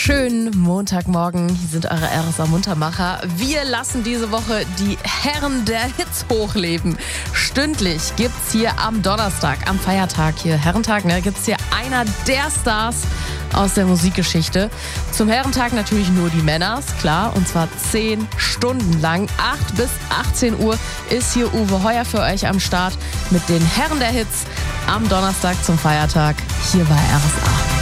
Schönen Montagmorgen, hier sind eure RSA Muntermacher. Wir lassen diese Woche die Herren der Hits hochleben. Stündlich gibt's hier am Donnerstag, am Feiertag hier, Herrentag, gibt's hier einer der Stars aus der Musikgeschichte. Zum Herrentag natürlich nur die Männers, klar, und zwar 10 Stunden lang. 8 bis 18 Uhr ist hier Uwe Heuer für euch am Start mit den Herren der Hits am Donnerstag zum Feiertag hier bei RSA.